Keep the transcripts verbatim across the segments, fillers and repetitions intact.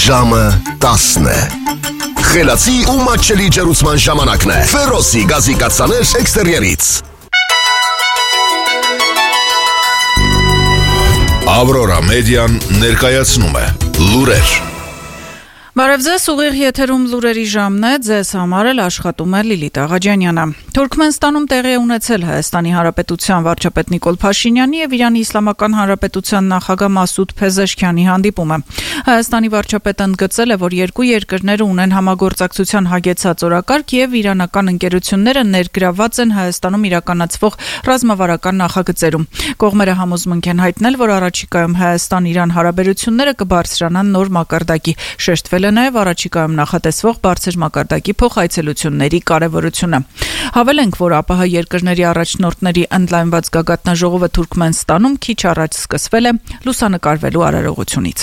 Ժամը տասն է։ Խելացի ու մատչելի ջերուցման ժամանակն է։ Ֆերոսի գազի կաթսաներ էքստերիերից։ Ավրորա մեդիան ներկայացնում է լուրեր։ Բարև ձեզ, ուղիղ եթերում լուրերի ժամն է, ձեզ համար էլ աշխատում է Լիլիթ Աղաջանյանը։ Թուրքմենստանում տեղի է ունեցել Հայաստանի Հանրապետության վարչապետ Նիկոլ Փաշինյանի եւ Իրանի Իսլամական Հանրապետության նախագահ Մասուդ Փեզեշքյանի հանդիպումը։ Հայաստանի վարչապետը ընդգծել է, որ երկու երկրները ունեն համագործակցության հագեցած օրակարգ եւ իրանական ընկերությունները ներգրավված են Հայաստանում իրականացվող ռազմավարական նախագծերում։ Կողմերը համոզմունք են հայտնել, որ առաջիկայում Հայաստան-Իրան հարաբերությունները կբարձրանան նոր մակարդակի, շեշտվել նաև առաջիկայում նախատեսվող բարձր մակարդակի փոխայցելությունների կարևորությունը։ Հավելենք, որ ԱՊՀ երկրների առաջնորդների ընդլայնված գագաթնաժողովը Թուրքմենստանում քիչ առաջ սկսվել է լուսանկարվելու արարողությունից։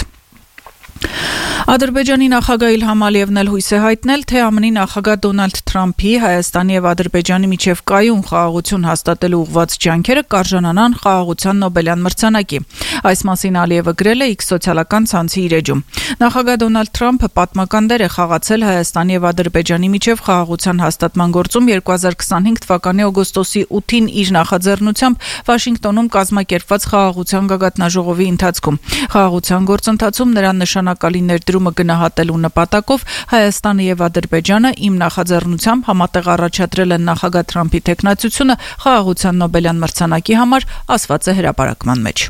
Ադրբեջանի նախագահ Իլհամ Ալիևն էլ հույս է հայտնել, թե ԱՄՆ-ի նախագահ Դոնալդ Թրամփի Հայաստանի եւ Ադրբեջանի միջև կայուն խաղաղություն հաստատելու ուղղված ջանքերը կարժանանան խաղաղության Նոբելյան մրցանակի։ Այս մասին Ալիևը գրել է X սոցիալական ցանցի իր էջում։ Նախագահ Դոնալդ Թրամփը պատմական դեր է խաղացել Հայաստանի եւ Ադրբեջանի միջև խաղաղության հաստատման գործում երկու հազար քսանհինգ թվականի օգոստոսի ութին իր նախաձեռնությամբ Վաշինգտոնում կազմակերպված խաղաղության գագաթնաժողովի ընթացքում։ Խաղաղության գործընթացում նրան նշանակալի ներդրումը գնահատելու նպատակով Հայաստանը եւ Ադրբեջանը իմ նախաձեռնությամբ համատեղ առաջադրել են նախագահ Թրամփի թեկնածությունը խաղաղության Նոբելյան մրցանակի համար, ասված է հրապարակման մեջ։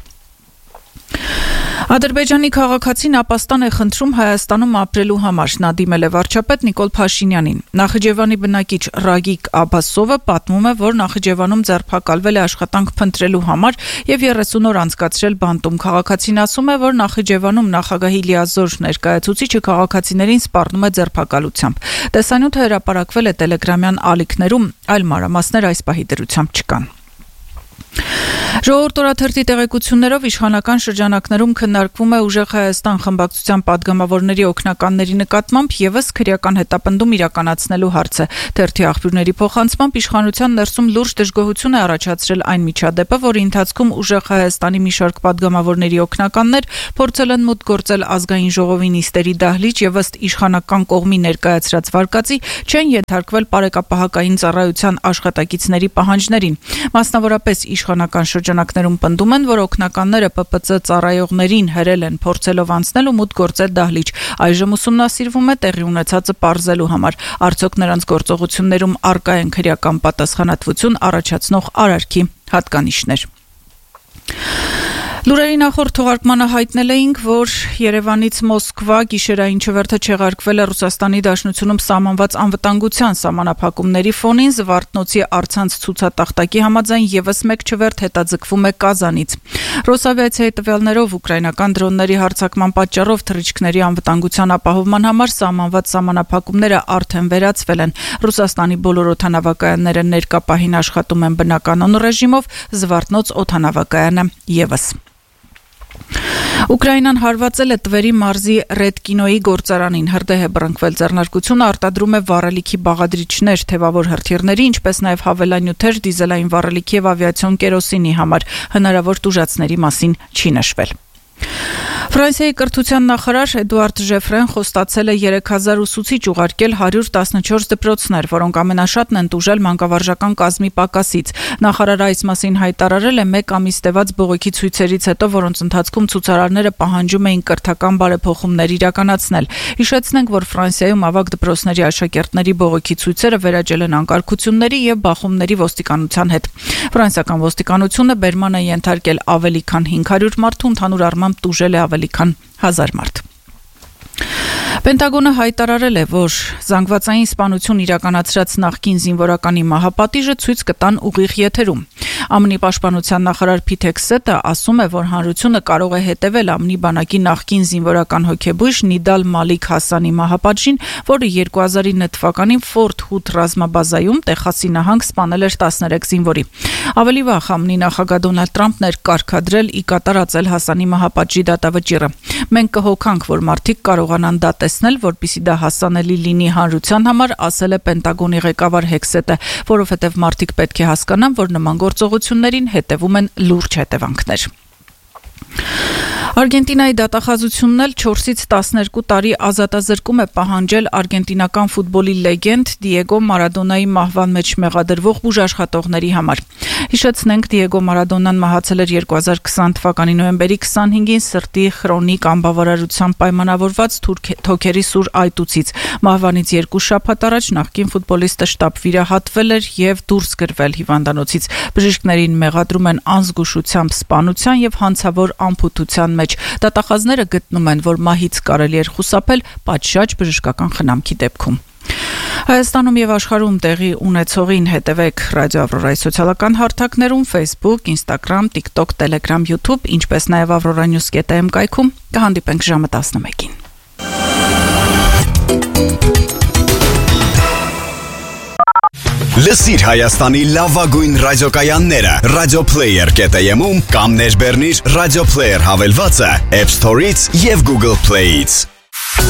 Ադրբեջանի քաղաքացին ապաստան է խնդրում Հայաստանում ապրելու համար, նա դիմել է վարչապետ Նիկոլ Փաշինյանին։ Նախիջևանի բնակիչ Ռագիկ Աբասովը պատմում է, որ Նախիջևանում ձերբակալվել է աշխատանք փնտրելու համար եւ երեսուն օր անցկացրել բանտում։ Քաղաքացին ասում է, որ Նախիջևանում նախագահի լիազոր ներկայացուցիչը քաղաքացիներին սպառնում է ձերբակալությամբ։ Տեսանյութը հրապարակվել է տելեգրամյան ալիքներում, այլ մանրամասներ այս պահի դրությամբ չկան։ Ժողովուրդ օրաթերթի տեղեկություններով իշխանական շրջանակներում քննարկվում է ուժեղ Հայաստան խմբակցության падգամավորների օգնականների նկատմամբ եւս քրեական հետապնդում իրականացնելու հարցը։ Թերթի աղբյուրների փոխանցմամբ իշխանության ներսում լուրջ դժգոհություն է առաջացրել այն միջադեպը, որի ընթացքում ուժեղ Հայաստանի մի շարք падգամավորների օգնականներ փորձել են մուտք գործել ազգային ժողովի նիստերի դահլիճ եւ ըստ իշխանական կողմի ներկայացրած վարկածի չեն ենթարկվել բարեկապահակային ծառայության աշխատակիցների պահանջներին։ Մասնավորապես իշխանական շրջանակներում պնդում են, որ օգնականները Պ Պ Ծ ծառայողներին հրել են փորձելով անցնել ու մուտք գործել դահլիճ։ Այժմ ուսումնասիրվում է տեղի ունեցածը պարզելու համար, արդյոք նրանց գործողություններում առկա են քրեական պատասխանատվություն առաջացնող արարքի հատկանիշներ։ Լուրերի նախորդ թողարկմանը հայտնել էինք, որ Երևանից Մոսկվա գիշերային չվերթը չեղարկվել է Ռուսաստանի Դաշնությունում սահմանված անվտանգության սահմանափակումների ֆոնին, Զվարթնոցի առցանց ցուցատախտակի համաձայն եւս մեկ չվերթ հետաձգվում է Կազանից։ Ռոսավիացիայի տվյալներով ուկրաինական դրոնների հարձակման պատճառով թռիչքների անվտանգության ապահովման համար սահմանված սահմանափակումները արդեն վերացվել են։ Ռուսաստանի բոլոր օդանավակայանները ներկա պահին աշխատում են բնականոն ռեժիմով, Զվարթնոց օդանավակայանը եւս։ Ուկրաինան հարվածել է Տվերի մարզի Ռեդկինոյի գործարանին, հրդեհ է բռնկվել, ձեռնարկությունը արտադրում է վառելիքի բաղադրիչներ թևավոր հրթիռների, ինչպես նաև հավելանյութեր դիզելային վառելիքի եւ ավիացիոն կերոսինի համար, հնարավոր տուժածների մասին չի նշվել։ Ֆրանսիայի կրթության նախարար Էդուարդ Ժեֆրեն խոստացել է երեք հազար ուսուցիչ ուղարկել հարյուր տասնչորս դպրոցներ, որոնք ամենաշատն են տուժել մանկավարժական կազմի պակասից։ Նախարարը այս մասին հայտարարել է մեկ ամիս տևած բողոքի ցույցերից հետո, որոնց ընթացքում ցուցարարները պահանջում էին կրթական բարեփոխումներ իրականացնել։ Հիշեցնենք, որ Ֆրանսիայում ավագ դպրոցների աշակերտների բողոքի ցույցերը վերաճել են անկարգությունների եւ բախումների ոստիկանության հետ։ Ֆրանսիական ոստիկանությունը բերման է ենթարկել ավելի քան հինգ հարյուր մարդու, ընդհանուր առմամբ տուժել է ավելի քան հազար մարդ։ Պենտագոնը հայտարարել է, որ զանգվածային սպանություն իրականացրած նախկին զինվորականի մահապատիժը ցույց կտան ուղիղ եթերում։ ԱՄՆ-ի պաշտպանության նախարար Փիթ Հեքսեթը ասում է, որ հանրությունը կարող է հետևել ԱՄՆ-ի բանակի նախկին զինվորական հոգեբույժ Նիդալ Մալիկ Հասանի մահապատժին, որը երկու հազար ինը թվականին Ֆորթ Հուդ ռազմաբազայում Տեխասի նահանգ սպանել էր տասներեք զինվորի։ Ավելի վաղ ԱՄՆ-ի նախագահ Դոնալդ Թրամփն էր կարգադրել ի կատարածել Հասանի մահապատժի դատավճիռը։ Մենք կհոգանք, որ մարդիկ կարողանան դա տեսնել, որպեսզի դա հասանելի լինի հանրության համար, ասել է Պենտագոնի ղեկավար Հեքսեթը, որովհետև մարդիկ պետք է հասկանան, որ նման գործողություններին հետևում են լուրջ հետևանքներ։ Արգենտինայի դատախազությունն էլ չորսից տասներկու տարի ազատազրկում է պահանջել արգենտինական ֆուտբոլի լեգենդ Դիեգո Մարադոնայի մահվան մեջ մեղադրվող բուժաշխատողների համար։ Հիշեցնենք, Դիեգո Մարադոնան մահացել էր երկու հազար քսան թվականի նոյեմբերի քսանհինգին սրտի խրոնիկ անբավարարությամբ պայմանավորված թոքերի սուր այտուցից։ Մահվանից երկու շաբաթ առաջ նախկին ֆուտբոլիստը շտապ վիրահատվել էր եւ դուրս գրվել հիվանդանոցից։ Բժիշկներին մեղադրում են անզգուշությամբ սպանության եւ հանցավոր ամփոփության մեջ։ Դատախազները գտնում են, որ մահից կարելի էր խուսափել պատշաճ բժշկական խնամքի դեպքում։ Հայաստանում եւ աշխարհում տեղի ունեցողին հետևեք Ռադիո Ավրորայի սոցիալական հարթակներում Facebook, Instagram, TikTok, Telegram, YouTube, ինչպես նաեւ avroranews dot am կայքում։ Կհանդիպենք ժամը տասնմեկին։ Լսիր Հայաստանի լավագույն ռադիոկայանները Radioplayer dot am-ում կամ ներբեռնիր Radio Player հավելվածը App Store-ից եւ Google Play-ից։